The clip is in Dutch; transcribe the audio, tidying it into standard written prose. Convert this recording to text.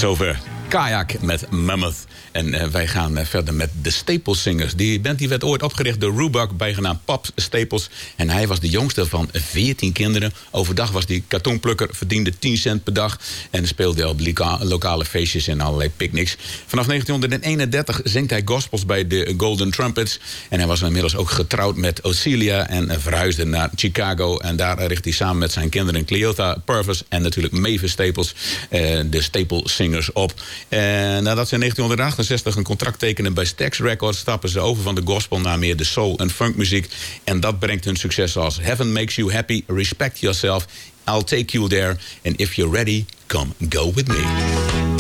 zover Kayak met Mammoth. En wij gaan verder met de Staples Singers. Die band die werd ooit opgericht door Roebuck, bijgenaamd Paps Staples. En hij was de jongste van 14 kinderen. Overdag was hij kartonplukker, verdiende 10 cent per dag. En speelde op lokale feestjes en allerlei picknicks. Vanaf 1931 zingt hij gospels bij de Golden Trumpets. En hij was inmiddels ook getrouwd met Ocelia en verhuisde naar Chicago. En daar richt hij samen met zijn kinderen Cleotha Purvis en natuurlijk Mavis Staples de Staples Singers op. En nadat ze in 1968 een contract tekenen bij Stax Records, stappen ze over van de gospel naar meer de soul- en funkmuziek. En dat brengt hun succes als Heaven Makes You Happy, Respect Yourself, I'll Take You There, and If You're Ready, Come Go With Me.